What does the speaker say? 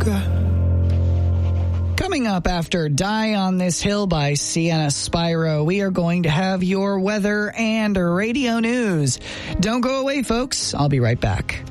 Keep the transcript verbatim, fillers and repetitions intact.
Coming up after Die on This Hill by Sienna Spyro, we are going to have your weather and radio news. Don't go away, folks. I'll be right back.